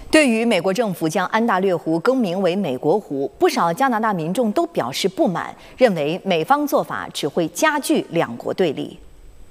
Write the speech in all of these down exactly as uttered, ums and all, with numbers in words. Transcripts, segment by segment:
对于美国政府将安大略湖更名为美国湖，不少加拿大民众都表示不满，认为美方做法只会加剧两国对立。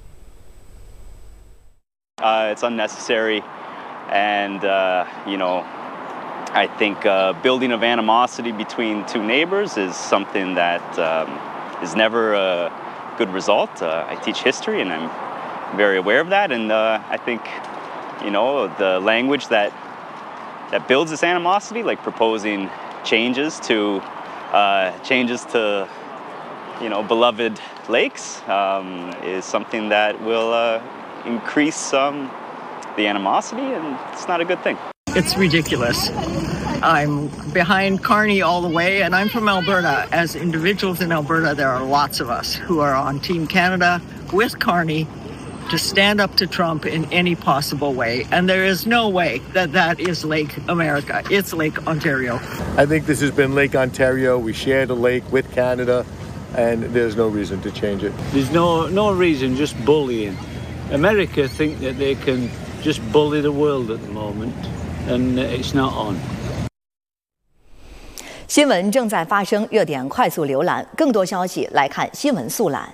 Uh, it's unnecessary, and uh, you know, I think uh, building of animosity between two neighbors is something that um, is never a good result. Uh, I teach history, and I'm very aware of that, and uh, I think, you know, the language that that builds this animosity, like proposing changes to uh, changes to, you know, beloved lakes, um, is something that will uh, increase um, the animosity, and it's not a good thing. It's ridiculous. I'm behind Carney all the way, and I'm from Alberta. As individuals in Alberta, there are lots of us who are on Team Canada with Carney to stand up to Trump in any possible way. And there is no way that that is Lake America. It's Lake Ontario. I think this has been Lake Ontario. We share the lake with Canada, and there's no reason to change it. There's no, no reason, just bullying. America think that they can just bully the world at the moment, and it's not on. 新闻正在发生，热点快速浏览，更多消息来看新闻速览。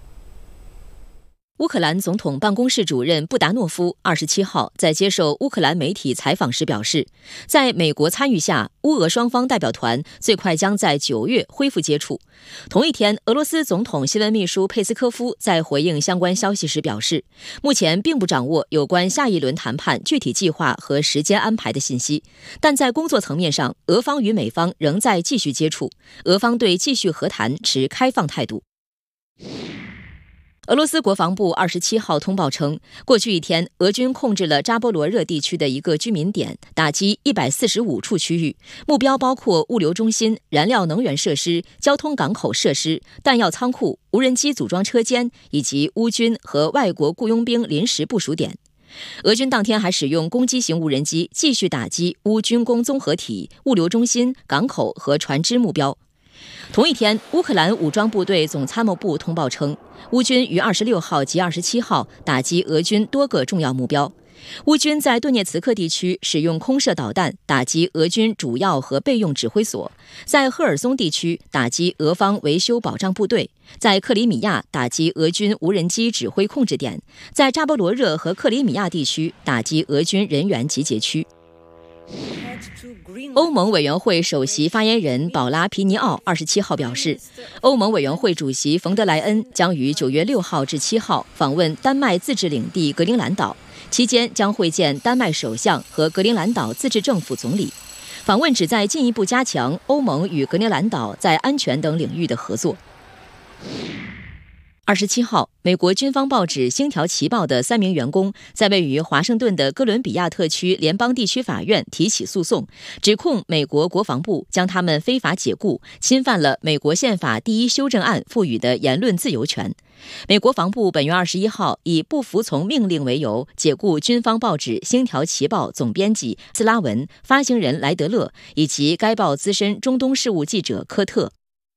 乌克兰总统办公室主任布达诺夫二十七号在接受乌克兰媒体采访时表示，在美国参与下，乌俄双方代表团最快将在九月恢复接触。同一天，俄罗斯总统新闻秘书佩斯科夫在回应相关消息时表示，目前并不掌握有关下一轮谈判具体计划和时间安排的信息，但在工作层面上，俄方与美方仍在继续接触，俄方对继续和谈持开放态度。俄罗斯国防部二十七号通报称，过去一天，俄军控制了扎波罗热地区的一个居民点，打击一百四十五处区域，目标包括物流中心、燃料能源设施、交通港口设施、弹药仓库、无人机组装车间以及乌军和外国雇佣兵临时部署点。俄军当天还使用攻击型无人机继续打击乌军工综合体、物流中心、港口和船只目标。同一天，乌克兰武装部队总参谋部通报称，乌军于二十六号及二十七号打击俄军多个重要目标。乌军在顿涅茨克地区使用空射导弹打击俄军主要和备用指挥所，在赫尔松地区打击俄方维修保障部队，在克里米亚打击俄军无人机指挥控制点，在扎波罗热和克里米亚地区打击俄军人员集结区。欧盟委员会首席发言人保拉皮尼奥二十七号表示，欧盟委员会主席冯德莱恩将于九月六号至七号访问丹麦自治领地格陵兰岛，期间将会见丹麦首相和格陵兰岛自治政府总理。访问旨在进一步加强欧盟与格陵兰岛在安全等领域的合作。二十七号，美国军方报纸《星条旗报》的三名员工在位于华盛顿的哥伦比亚特区联邦地区法院提起诉讼，指控美国国防部将他们非法解雇，侵犯了美国宪法第一修正案赋予的言论自由权。美国防部本月二十一号以不服从命令为由，解雇军方报纸《星条旗报》总编辑斯拉文、发行人莱德勒以及该报资深中东事务记者科特。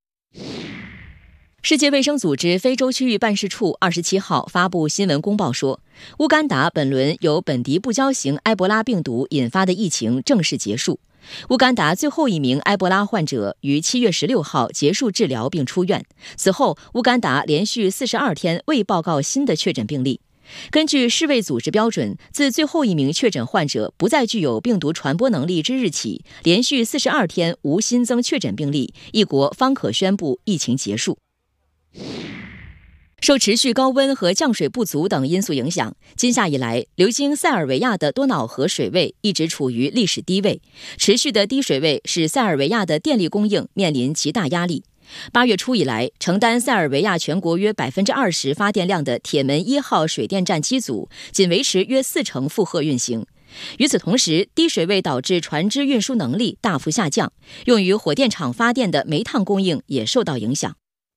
世界卫生组织非洲区域办事处二十七号发布新闻公报说，乌干达本轮由本地不交型埃博拉病毒引发的疫情正式结束。乌干达最后一名埃博拉患者于七月十六号结束治疗并出院，此后乌干达连续四十二天未报告新的确诊病例。根据世卫组织标准，自最后一名确诊患者不再具有病毒传播能力之日起，连续四十二天无新增确诊病例，一国方可宣布疫情结束。受持续高温和降水不足等因素影响，今夏以来，流经塞尔维亚的多瑙河水位一直处于历史低位。持续的低水位使塞尔维亚的电力供应面临极大压力。八月初以来，承担塞尔维亚全国约百分之二十发电量的铁门一号水电站机组，仅维持约四成负荷运行。与此同时，低水位导致船只运输能力大幅下降，用于火电厂发电的煤炭供应也受到影响。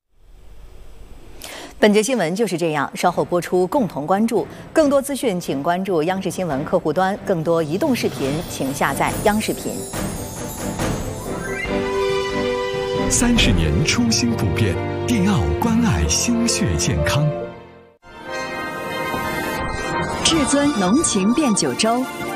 本节新闻就是这样，稍后播出，共同关注。更多资讯请关注央视新闻客户端，更多移动视频请下载央视频。 三十年初心不变，迪奥关爱心血健康。 至尊浓情变九州，